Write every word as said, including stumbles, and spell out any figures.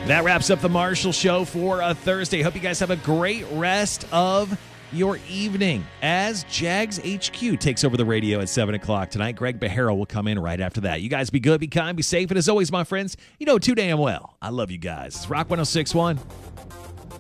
That wraps up the Marshall Show for a Thursday. Hope you guys have a great rest of your evening as Jags H Q takes over the radio at seven o'clock tonight. Greg Behara will come in right after that. You guys be good, be kind, be safe, and as always, my friends, you know too damn well, I love you guys. It's Rock one oh six point one.